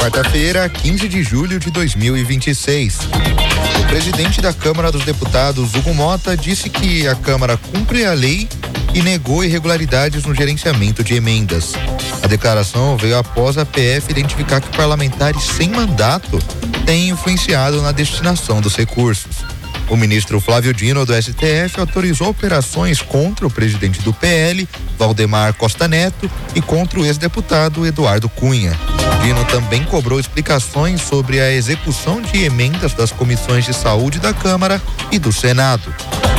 quarta-feira, 15 de julho de 2026. O presidente da Câmara dos Deputados, Hugo Mota, disse que a Câmara cumpre a lei e negou irregularidades no gerenciamento de emendas. A declaração veio após a PF identificar que parlamentares sem mandato têm influenciado na destinação dos recursos. O ministro Flávio Dino, do STF, autorizou operações contra o presidente do PL, Valdemar Costa Neto, e contra o ex-deputado Eduardo Cunha. Dino também cobrou explicações sobre a execução de emendas das comissões de saúde da Câmara e do Senado.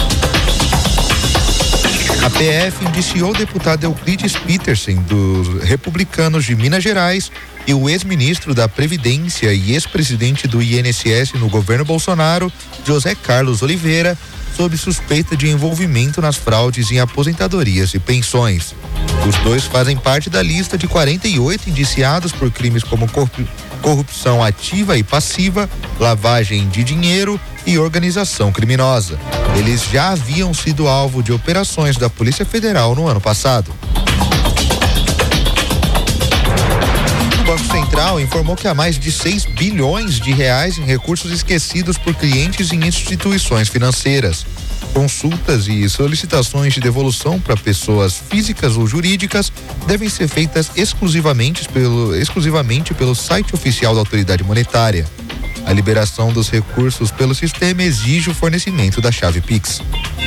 A PF indiciou o deputado Euclides Petersen, dos Republicanos de Minas Gerais, e o ex-ministro da Previdência e ex-presidente do INSS no governo Bolsonaro, José Carlos Oliveira, sob suspeita de envolvimento nas fraudes em aposentadorias e pensões. Os dois fazem parte da lista de 48 indiciados por crimes como corrupção ativa e passiva, lavagem de dinheiro e organização criminosa. Eles já haviam sido alvo de operações da Polícia Federal no ano passado. O Banco Central informou que há mais de 6 bilhões de reais em recursos esquecidos por clientes em instituições financeiras. Consultas e solicitações de devolução para pessoas físicas ou jurídicas devem ser feitas exclusivamente pelo site oficial da autoridade monetária. A liberação dos recursos pelo sistema exige o fornecimento da chave Pix.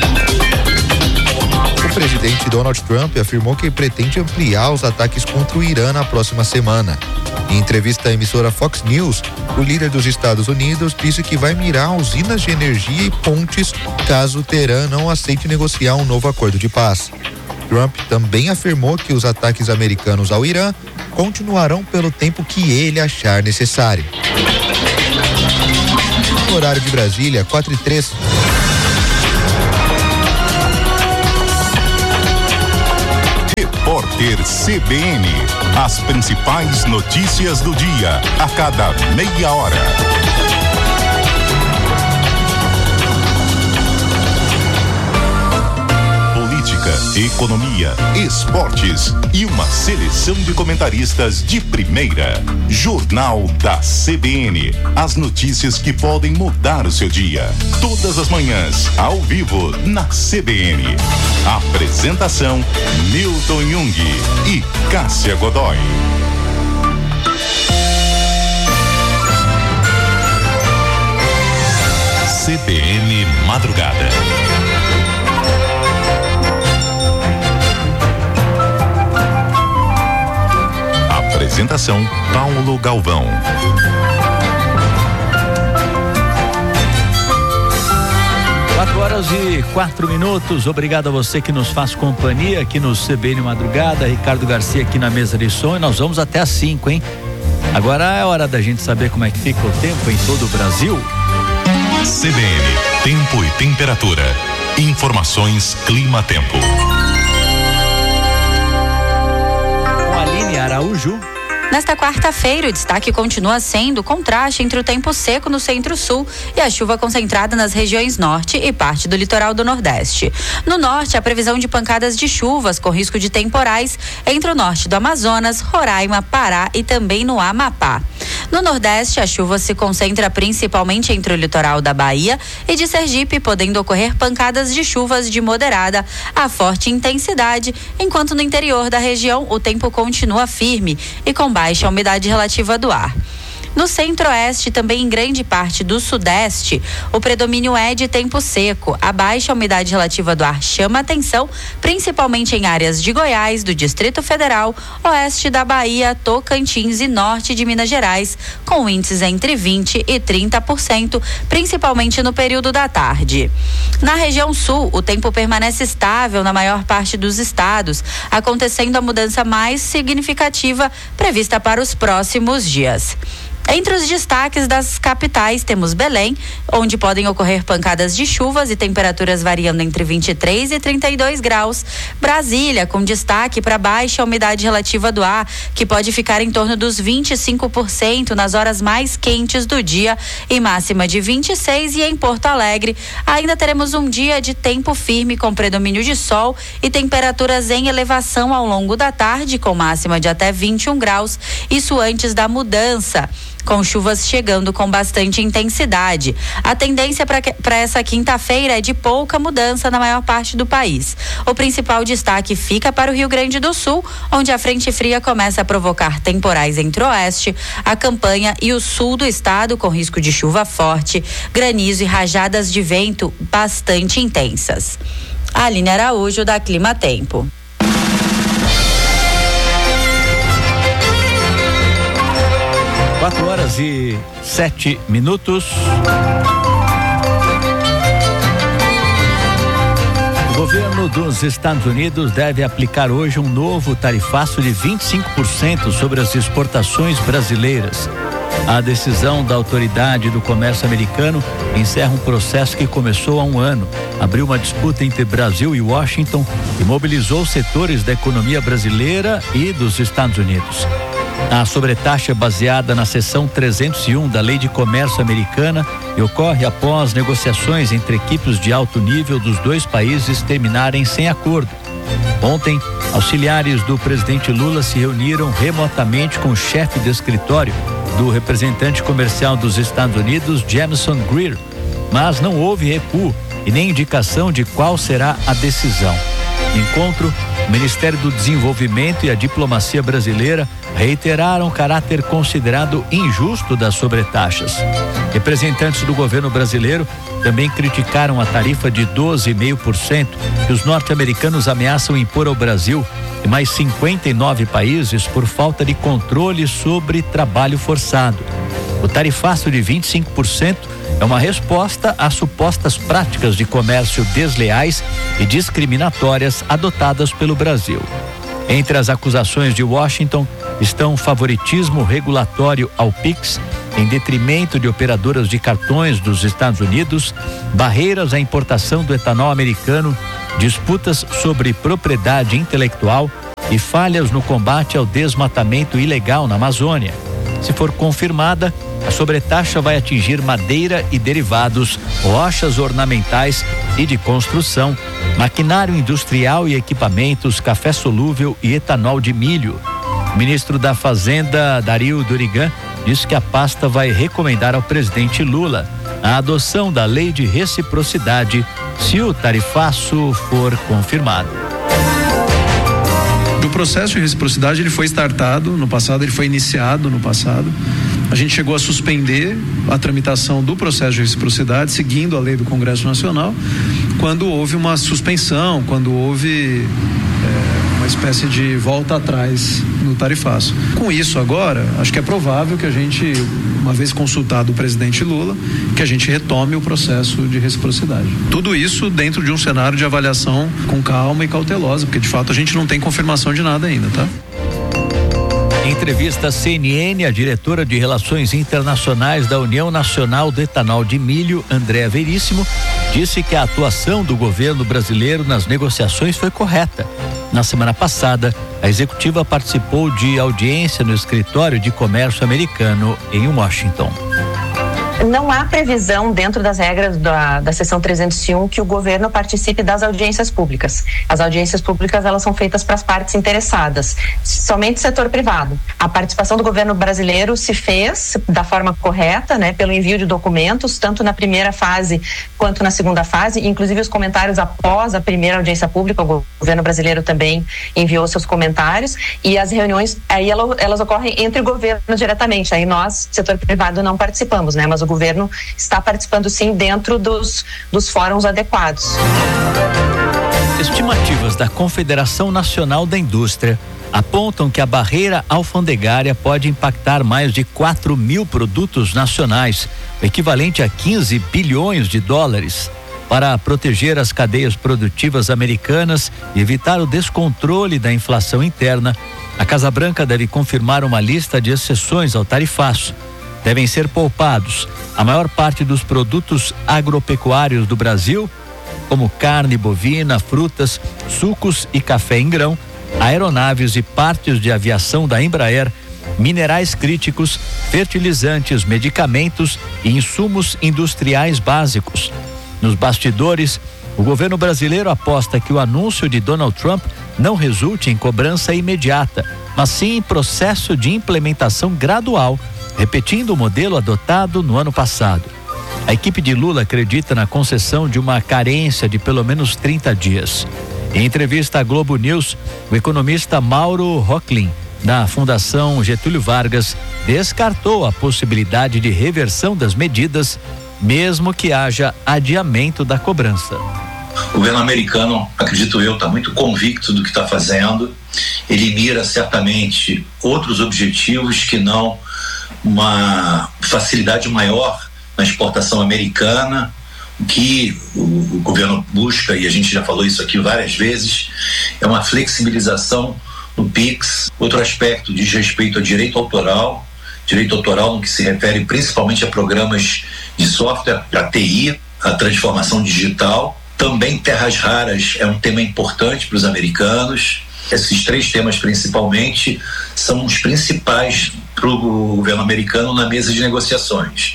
O presidente Donald Trump afirmou que pretende ampliar os ataques contra o Irã na próxima semana. Em entrevista à emissora Fox News, o líder dos Estados Unidos disse que vai mirar usinas de energia e pontes caso Teherã não aceite negociar um novo acordo de paz. Trump também afirmou que os ataques americanos ao Irã continuarão pelo tempo que ele achar necessário. No horário de Brasília, 4:03. Repórter CBN. As principais notícias do dia, a cada meia hora. Política, economia, esportes e uma seleção de comentaristas de primeira. Jornal da CBN. As notícias que podem mudar o seu dia. Todas as manhãs, ao vivo, na CBN. Apresentação: Milton Jung e Cássia Godoy. CBN Madrugada. Apresentação: Paulo Galvão. 4:04. Obrigado a você que nos faz companhia aqui no CBN Madrugada. Ricardo Garcia aqui na mesa de som, e nós vamos até às 5, hein? Agora é hora da gente saber como é que fica o tempo em todo o Brasil. CBN, tempo e temperatura. Informações Clima-Tempo. Com a Aline Araújo. Nesta quarta-feira, o destaque continua sendo o contraste entre o tempo seco no centro-sul e a chuva concentrada nas regiões norte e parte do litoral do nordeste. No norte, a previsão de pancadas de chuvas com risco de temporais entre o norte do Amazonas, Roraima, Pará e também no Amapá. No nordeste, a chuva se concentra principalmente entre o litoral da Bahia e de Sergipe, podendo ocorrer pancadas de chuvas de moderada a forte intensidade, enquanto no interior da região o tempo continua firme e com baixa umidade relativa do ar. No centro-oeste, também em grande parte do sudeste, o predomínio é de tempo seco. A baixa umidade relativa do ar chama atenção, principalmente em áreas de Goiás, do Distrito Federal, oeste da Bahia, Tocantins e norte de Minas Gerais, com índices entre 20% e 30%, principalmente no período da tarde. Na região sul, o tempo permanece estável na maior parte dos estados, acontecendo a mudança mais significativa prevista para os próximos dias. Entre os destaques das capitais, temos Belém, onde podem ocorrer pancadas de chuvas e temperaturas variando entre 23 e 32 graus. Brasília, com destaque para baixa umidade relativa do ar, que pode ficar em torno dos 25% nas horas mais quentes do dia, e máxima de 26. E em Porto Alegre, ainda teremos um dia de tempo firme com predomínio de sol e temperaturas em elevação ao longo da tarde, com máxima de até 21 graus, isso antes da mudança, com chuvas chegando com bastante intensidade. A tendência para essa quinta-feira é de pouca mudança na maior parte do país. O principal destaque fica para o Rio Grande do Sul, onde a frente fria começa a provocar temporais entre o oeste, a campanha e o sul do estado, com risco de chuva forte, granizo e rajadas de vento bastante intensas. Aline Araújo, da Clima Tempo. 4h07. O governo dos Estados Unidos deve aplicar hoje um novo tarifaço de 25% sobre as exportações brasileiras. A decisão da Autoridade do Comércio americano encerra um processo que começou há um ano. Abriu uma disputa entre Brasil e Washington e mobilizou setores da economia brasileira e dos Estados Unidos. A sobretaxa é baseada na seção 301 da Lei de Comércio Americana e ocorre após negociações entre equipes de alto nível dos dois países terminarem sem acordo. Ontem, auxiliares do presidente Lula se reuniram remotamente com o chefe de escritório do representante comercial dos Estados Unidos, Jamieson Greer, mas não houve recuo e nem indicação de qual será a decisão. No encontro, o Ministério do Desenvolvimento e a diplomacia brasileira reiteraram o caráter considerado injusto das sobretaxas. Representantes do governo brasileiro também criticaram a tarifa de 12,5% que os norte-americanos ameaçam impor ao Brasil e mais 59 países por falta de controle sobre trabalho forçado. O tarifaço de 25% é uma resposta às supostas práticas de comércio desleais e discriminatórias adotadas pelo Brasil. Entre as acusações de Washington estão favoritismo regulatório ao PIX, em detrimento de operadoras de cartões dos Estados Unidos, barreiras à importação do etanol americano, disputas sobre propriedade intelectual e falhas no combate ao desmatamento ilegal na Amazônia. Se for confirmada, a sobretaxa vai atingir madeira e derivados, rochas ornamentais e de construção, maquinário industrial e equipamentos, café solúvel e etanol de milho. O ministro da Fazenda, Dario Durigan, disse que a pasta vai recomendar ao presidente Lula a adoção da lei de reciprocidade se o tarifaço for confirmado. O processo de reciprocidade ele foi startado no passado, ele foi iniciado no passado. A gente chegou a suspender a tramitação do processo de reciprocidade, seguindo a lei do Congresso Nacional, quando houve uma suspensão, quando houve uma espécie de volta atrás no tarifaço. Com isso agora, acho que é provável que a gente, uma vez consultado o presidente Lula, que a gente retome o processo de reciprocidade. Tudo isso dentro de um cenário de avaliação com calma e cautelosa, porque de fato a gente não tem confirmação de nada ainda, tá? Em entrevista à CNN, a diretora de Relações Internacionais da União Nacional do Etanol de Milho, Andréa Veríssimo, disse que a atuação do governo brasileiro nas negociações foi correta. Na semana passada, a executiva participou de audiência no Escritório de Comércio Americano em Washington. Não há previsão dentro das regras da seção 301 que o governo participe das audiências públicas. As audiências públicas, elas são feitas para as partes interessadas, somente o setor privado. A participação do governo brasileiro se fez da forma correta, né, pelo envio de documentos, tanto na primeira fase quanto na segunda fase, inclusive os comentários após a primeira audiência pública, o governo brasileiro também enviou seus comentários, e as reuniões, aí elas ocorrem entre governos diretamente, aí nós, setor privado, não participamos, né, mas o governo está participando sim dentro dos fóruns adequados. Estimativas da Confederação Nacional da Indústria apontam que a barreira alfandegária pode impactar mais de 4.000 produtos nacionais, o equivalente a 15 bilhões de dólares. Para proteger as cadeias produtivas americanas e evitar o descontrole da inflação interna, a Casa Branca deve confirmar uma lista de exceções ao tarifaço. devem ser poupados. A maior parte dos produtos agropecuários do Brasil, como carne bovina, frutas, sucos e café em grão, aeronaves e partes de aviação da Embraer, minerais críticos, fertilizantes, medicamentos e insumos industriais básicos. Nos bastidores, o governo brasileiro aposta que o anúncio de Donald Trump não resulte em cobrança imediata, mas sim em processo de implementação gradual, repetindo o modelo adotado no ano passado. A equipe de Lula acredita na concessão de uma carência de pelo menos 30 dias. Em entrevista à Globo News, o economista Mauro Rocklin, da Fundação Getúlio Vargas, descartou a possibilidade de reversão das medidas, mesmo que haja adiamento da cobrança. O governo americano, acredito eu, está muito convicto do que está fazendo. Ele mira certamente outros objetivos que não uma facilidade maior na exportação americana. O que o governo busca, e a gente já falou isso aqui várias vezes, é uma flexibilização no PIX. Outro aspecto diz respeito a direito autoral no que se refere principalmente a programas de software, a TI, a transformação digital. Também terras raras é um tema importante para os americanos. Esses três temas principalmente são os principais para o governo americano na mesa de negociações.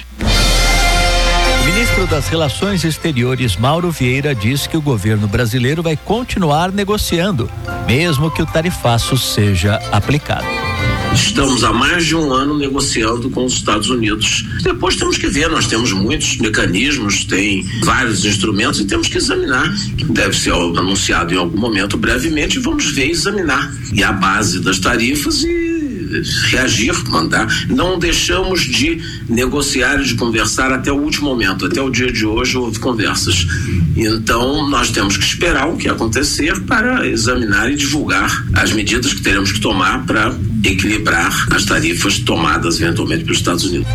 O ministro das Relações Exteriores, Mauro Vieira, diz que o governo brasileiro vai continuar negociando, mesmo que o tarifaço seja aplicado. Estamos há mais de um ano negociando com os Estados Unidos. Depois temos que ver, nós temos muitos mecanismos, tem vários instrumentos e temos que examinar. Deve ser anunciado em algum momento brevemente e vamos ver, examinar. E a base das tarifas e reagir, mandar. Não deixamos de negociar e de conversar até o último momento. Até o dia de hoje houve conversas. Então nós temos que esperar o que acontecer para examinar e divulgar as medidas que teremos que tomar para equilibrar as tarifas tomadas eventualmente pelos Estados Unidos.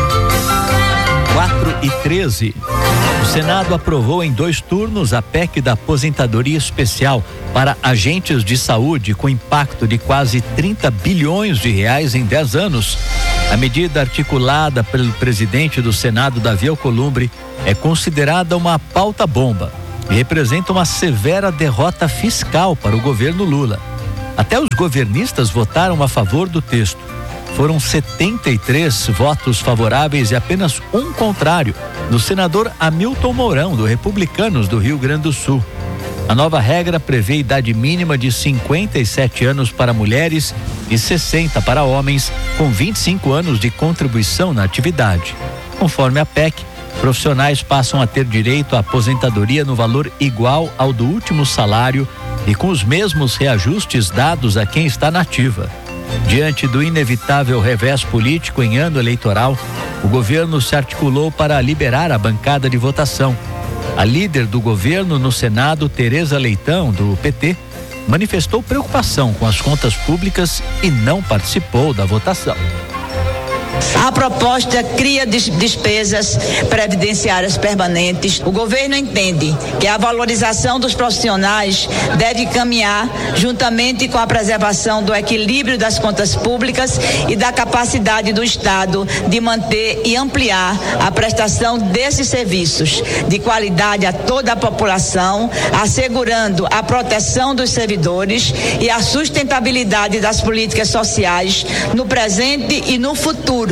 4h13. O Senado aprovou em 2 turnos a PEC da aposentadoria especial para agentes de saúde com impacto de quase 30 bilhões de reais em 10 anos. A medida articulada pelo presidente do Senado, Davi Alcolumbre, é considerada uma pauta-bomba e representa uma severa derrota fiscal para o governo Lula. Até os governistas votaram a favor do texto. Foram 73 votos favoráveis e apenas um contrário, do senador Hamilton Mourão, do Republicanos do Rio Grande do Sul. A nova regra prevê idade mínima de 57 anos para mulheres e 60 para homens, com 25 anos de contribuição na atividade. Conforme a PEC, profissionais passam a ter direito à aposentadoria no valor igual ao do último salário e com os mesmos reajustes dados a quem está na ativa. Diante do inevitável revés político em ano eleitoral, o governo se articulou para liberar a bancada de votação. A líder do governo no Senado, Tereza Leitão, do PT, manifestou preocupação com as contas públicas e não participou da votação. A proposta cria despesas previdenciárias permanentes. O governo entende que a valorização dos profissionais deve caminhar juntamente com a preservação do equilíbrio das contas públicas e da capacidade do Estado de manter e ampliar a prestação desses serviços de qualidade a toda a população, assegurando a proteção dos servidores e a sustentabilidade das políticas sociais no presente e no futuro.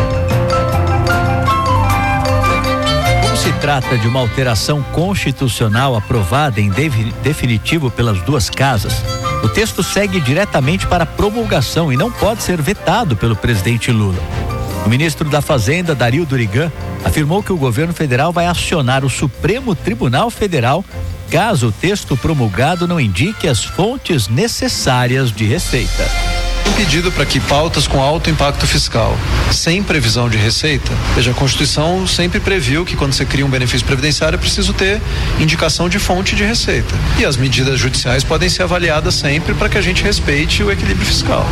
Como se trata de uma alteração constitucional aprovada em definitivo pelas duas casas, o texto segue diretamente para promulgação e não pode ser vetado pelo presidente Lula. O ministro da Fazenda, Dario Durigan, afirmou que o governo federal vai acionar o Supremo Tribunal Federal caso o texto promulgado não indique as fontes necessárias de receita. Um pedido para que pautas com alto impacto fiscal, sem previsão de receita, veja, a Constituição sempre previu que quando você cria um benefício previdenciário é preciso ter indicação de fonte de receita. E as medidas judiciais podem ser avaliadas sempre para que a gente respeite o equilíbrio fiscal.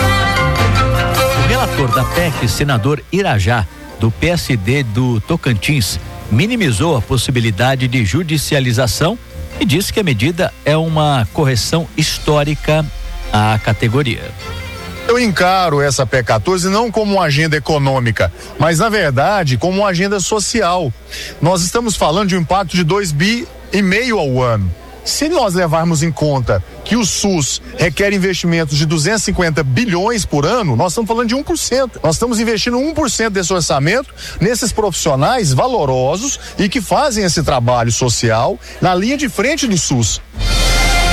O relator da PEC, senador Irajá, do PSD do Tocantins, minimizou a possibilidade de judicialização e disse que a medida é uma correção histórica à categoria. Eu encaro essa PEC 14 não como uma agenda econômica, mas na verdade como uma agenda social. Nós estamos falando de um impacto de 2,5 bi ao ano. Se nós levarmos em conta que o SUS requer investimentos de 250 bilhões por ano, nós estamos falando de 1%. Nós estamos investindo 1% desse orçamento nesses profissionais valorosos e que fazem esse trabalho social na linha de frente do SUS.